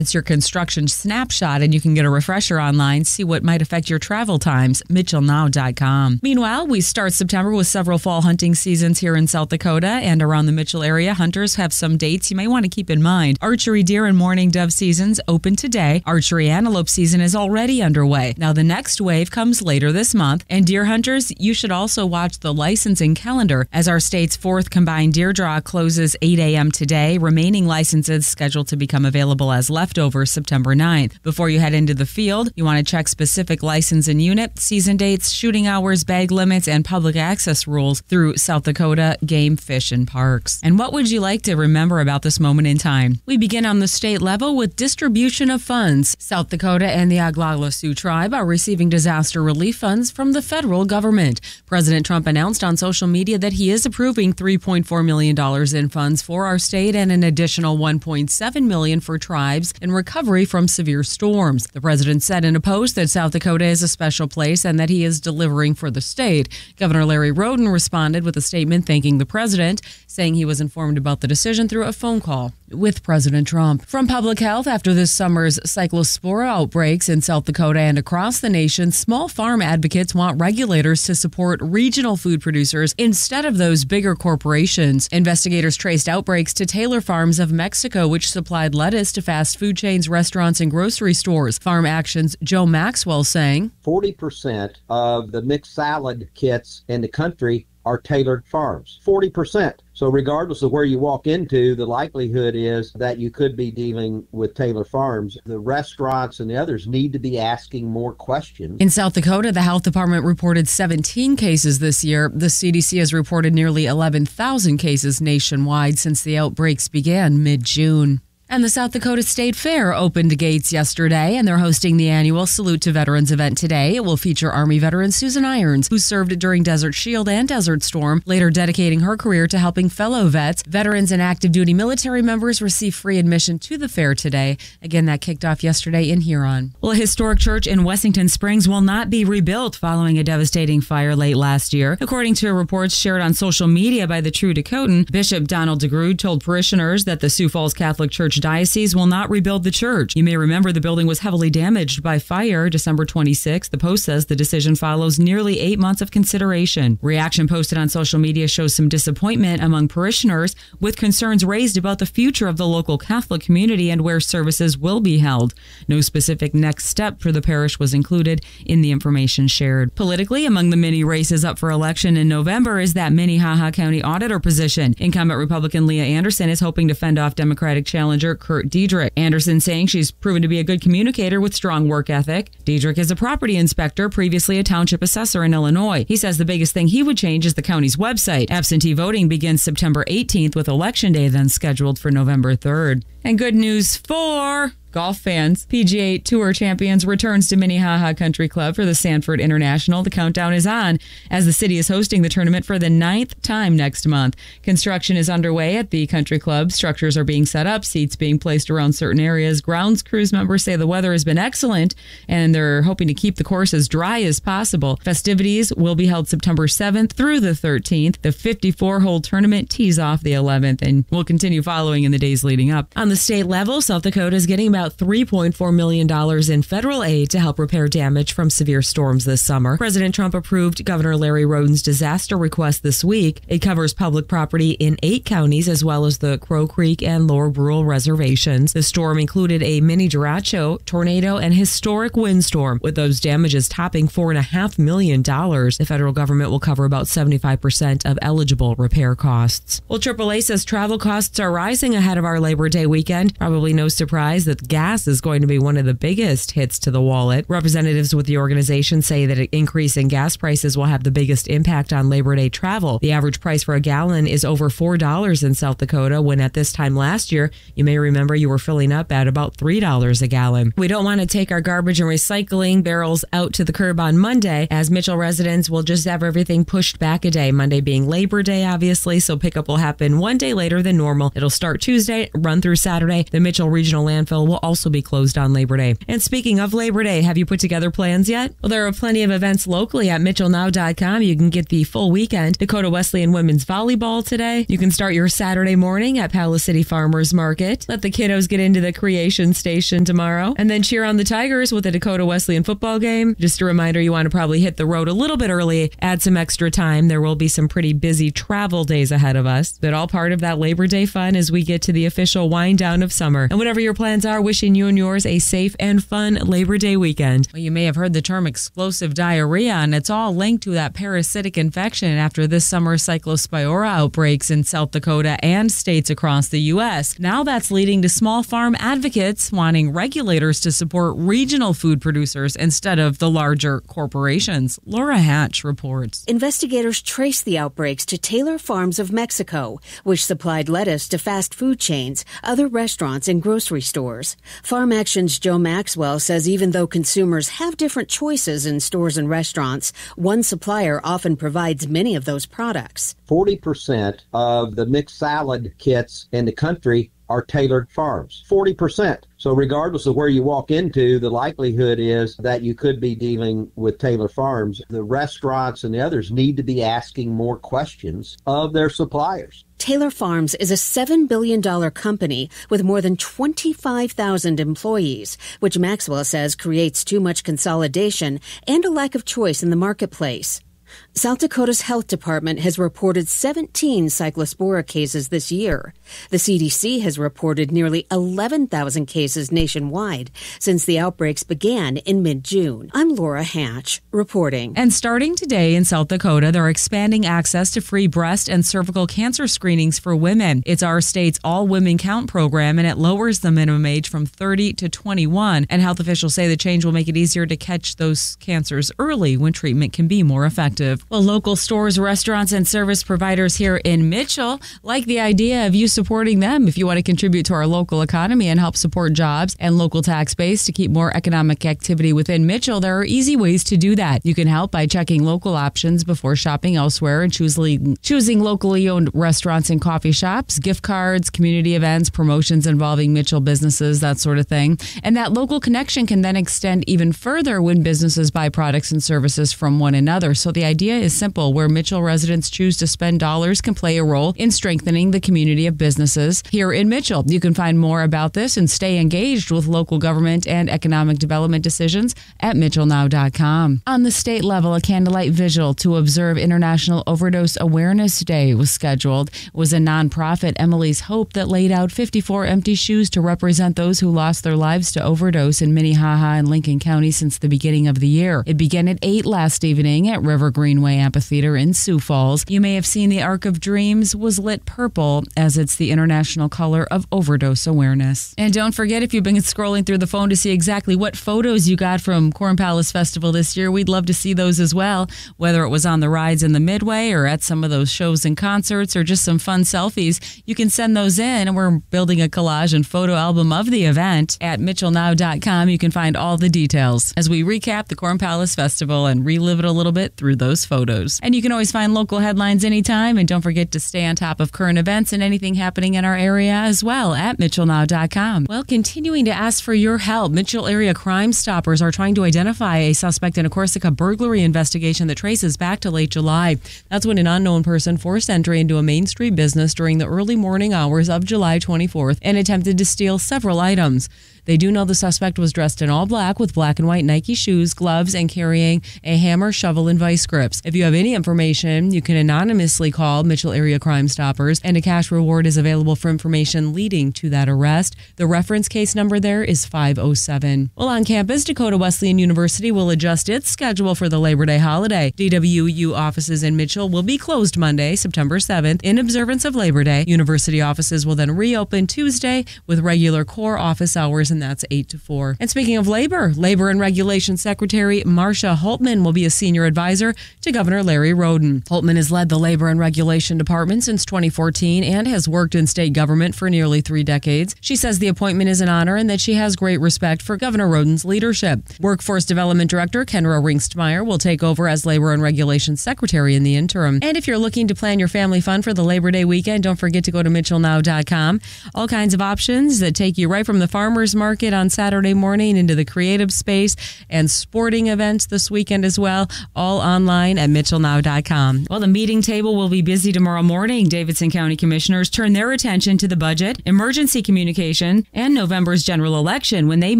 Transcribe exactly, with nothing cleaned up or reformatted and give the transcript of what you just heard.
It's your construction snapshot, and you can get a refresher online, see what might affect your travel times, Mitchell Now dot com. Meanwhile, we start September with several fall hunting seasons here in South Dakota and around the Mitchell area. Hunters have some dates you may want to keep in mind. Archery deer and mourning dove seasons open today. Archery antelope season is already underway. Now, the next wave comes later this month, and deer hunters, you should also watch the licensing calendar as our state's fourth combined deer draw closes eight a.m. today. Remaining licenses scheduled to become available as left over September ninth. Before you head into the field, you want to check specific license and unit, season dates, shooting hours, bag limits, and public access rules through South Dakota Game, Fish, and Parks. And what would you like to remember about this moment in time? We begin on the state level with distribution of funds. South Dakota and the Oglala Sioux Tribe are receiving disaster relief funds from the federal government. President Trump announced on social media that he is approving three point four million dollars in funds for our state and an additional one point seven million dollars for tribes in recovery from severe storms. The president said in a post that South Dakota is a special place and that he is delivering for the state. Governor Larry Roden responded with a statement thanking the president, saying he was informed about the decision through a phone call with President Trump. From Public Health, after this summer's cyclospora outbreaks in South Dakota and across the nation, small farm advocates want regulators to support regional food producers instead of those bigger corporations. Investigators traced outbreaks to Taylor Farms of Mexico, which supplied lettuce to fast food chains, restaurants, and grocery stores. Farm Action's Joe Maxwell saying, forty percent of the mixed salad kits in the country are Taylor Farms. forty percent. So regardless of where you walk into, the likelihood is that you could be dealing with Taylor Farms. The restaurants and the others need to be asking more questions. In South Dakota, the health department reported seventeen cases this year. The C D C has reported nearly eleven thousand cases nationwide since the outbreaks began mid-June. And the South Dakota State Fair opened gates yesterday, and they're hosting the annual Salute to Veterans event today. It will feature Army veteran Susan Irons, who served during Desert Shield and Desert Storm, later dedicating her career to helping fellow vets. Veterans and active duty military members receive free admission to the fair today. Again, that kicked off yesterday in Huron. Well, a historic church in Wessington Springs will not be rebuilt following a devastating fire late last year. According to reports shared on social media by the True Dakotan, Bishop Donald DeGrood told parishioners that the Sioux Falls Catholic Church Diocese will not rebuild the church. You may remember the building was heavily damaged by fire December twenty-sixth. The Post says the decision follows nearly eight months of consideration. Reaction posted on social media shows some disappointment among parishioners, with concerns raised about the future of the local Catholic community and where services will be held. No specific next step for the parish was included in the information shared. Politically, among the many races up for election in November is that Minnehaha County auditor position. Incumbent Republican Leah Anderson is hoping to fend off Democratic challenger Kurt Diedrich. Anderson saying she's proven to be a good communicator with strong work ethic. Diedrich is a property inspector, previously a township assessor in Illinois. He says the biggest thing he would change is the county's website. Absentee voting begins September eighteenth, with Election Day then scheduled for November third. And good news for golf fans. P G A Tour Champions returns to Minnehaha Country Club for the Sanford International. The countdown is on as the city is hosting the tournament for the ninth time next month. Construction is underway at the country club. Structures are being set up, seats being placed around certain areas. Grounds crews members say the weather has been excellent and they're hoping to keep the course as dry as possible. Festivities will be held September seventh through the thirteenth. The fifty-four hole tournament tees off the eleventh and will continue following in the days leading up. On the state level, South Dakota is getting about three point four million dollars in federal aid to help repair damage from severe storms this summer. President Trump approved Governor Larry Roden's disaster request this week. It covers public property in eight counties as well as the Crow Creek and Lower Brule reservations. The storm included a mini derecho, tornado, and historic windstorm, with those damages topping four point five million dollars. The federal government will cover about seventy-five percent of eligible repair costs. Well, triple A says travel costs are rising ahead of our Labor Day weekend. Probably no surprise that gas is going to be one of the biggest hits to the wallet. Representatives with the organization say that an increase in gas prices will have the biggest impact on Labor Day travel. The average price for a gallon is over four dollars in South Dakota, when at this time last year, you may remember you were filling up at about three dollars a gallon. We don't want to take our garbage and recycling barrels out to the curb on Monday, as Mitchell residents will just have everything pushed back a day. Monday being Labor Day, obviously, so pickup will happen one day later than normal. It'll start Tuesday, run through Saturday. Saturday. The Mitchell Regional Landfill will also be closed on Labor Day. And speaking of Labor Day, have you put together plans yet? Well, there are plenty of events locally at Mitchell Now dot com. You can get the full weekend. Dakota Wesleyan Women's Volleyball today. You can start your Saturday morning at Palace City Farmers Market. Let the kiddos get into the Creation Station tomorrow. And then cheer on the Tigers with a Dakota Wesleyan football game. Just a reminder, you want to probably hit the road a little bit early, add some extra time. There will be some pretty busy travel days ahead of us, but all part of that Labor Day fun as we get to the official wind down of summer. And whatever your plans are, wishing you and yours a safe and fun Labor Day weekend. Well, you may have heard the term explosive diarrhea, and it's all linked to that parasitic infection after this summer's cyclospora outbreaks in South Dakota and states across the U S. Now that's leading to small farm advocates wanting regulators to support regional food producers instead of the larger corporations. Laura Hatch reports. Investigators traced the outbreaks to Taylor Farms of Mexico, which supplied lettuce to fast food chains, other restaurants, and grocery stores. Farm Action's Joe Maxwell says even though consumers have different choices in stores and restaurants, one supplier often provides many of those products. forty percent of the mixed salad kits in the country are Taylor Farms. forty percent. So regardless of where you walk into, the likelihood is that you could be dealing with Taylor Farms. The restaurants and the others need to be asking more questions of their suppliers. Taylor Farms is a seven billion dollars company with more than twenty-five thousand employees, which Maxwell says creates too much consolidation and a lack of choice in the marketplace. South Dakota's health department has reported seventeen cyclospora cases this year. The C D C has reported nearly eleven thousand cases nationwide since the outbreaks began in mid-June. I'm Laura Hatch, reporting. And starting today in South Dakota, they're expanding access to free breast and cervical cancer screenings for women. It's our state's all-women count program, and it lowers the minimum age from thirty to twenty-one. And health officials say the change will make it easier to catch those cancers early when treatment can be more effective. Well, local stores, restaurants, and service providers here in Mitchell like the idea of you supporting them. If you want to contribute to our local economy and help support jobs and local tax base to keep more economic activity within Mitchell, there are easy ways to do that. You can help by checking local options before shopping elsewhere and choosing, choosing locally owned restaurants and coffee shops, gift cards, community events, promotions involving Mitchell businesses, that sort of thing. And that local connection can then extend even further when businesses buy products and services from one another. So the idea is simple. Where Mitchell residents choose to spend dollars can play a role in strengthening the community of businesses here in Mitchell. You can find more about this and stay engaged with local government and economic development decisions at Mitchell Now dot com. On the state level, a candlelight vigil to observe International Overdose Awareness Day was scheduled. It was a nonprofit, Emily's Hope, that laid out fifty-four empty shoes to represent those who lost their lives to overdose in Minnehaha and Lincoln County since the beginning of the year. It began at eight last evening at River Greenway Amphitheater in Sioux Falls. You may have seen the Arc of Dreams was lit purple as it's the international color of overdose awareness. And don't forget, if you've been scrolling through the phone to see exactly what photos you got from Corn Palace Festival this year, we'd love to see those as well, whether it was on the rides in the Midway or at some of those shows and concerts or just some fun selfies. You can send those in, and we're building a collage and photo album of the event at Mitchell Now dot com. You can find all the details as we recap the Corn Palace Festival and relive it a little bit through those photos. And you can always find local headlines anytime, and don't forget to stay on top of current events and anything happening in our area as well at Mitchell Now dot com. Well, continuing to ask for your help, Mitchell area Crime Stoppers are trying to identify a suspect in a Corsica burglary investigation that traces back to late July. That's when an unknown person forced entry into a Main Street business during the early morning hours of July twenty-fourth and attempted to steal several items. They do know the suspect was dressed in all black with black and white Nike shoes, gloves, and carrying a hammer, shovel, and vice grips. If you have any information, you can anonymously call Mitchell Area Crime Stoppers, and a cash reward is available for information leading to that arrest. The reference case number there is five oh seven. Well, on campus, Dakota Wesleyan University will adjust its schedule for the Labor Day holiday. D W U offices in Mitchell will be closed Monday, September seventh, in observance of Labor Day. University offices will then reopen Tuesday with regular core office hours in and that's eight to four. And speaking of labor, Labor and Regulation Secretary Marcia Holtman will be a senior advisor to Governor Larry Roden. Holtman has led the Labor and Regulation Department since twenty fourteen and has worked in state government for nearly three decades. She says the appointment is an honor and that she has great respect for Governor Roden's leadership. Workforce Development Director Kenra Ringstmeyer will take over as Labor and Regulation Secretary in the interim. And if you're looking to plan your family fun for the Labor Day weekend, don't forget to go to Mitchell Now dot com. All kinds of options that take you right from the farmers market on Saturday morning into the creative space and sporting events this weekend as well, all online at Mitchell Now dot com. Well, the meeting table will be busy tomorrow morning. Davidson County Commissioners turn their attention to the budget, emergency communication, and November's general election when they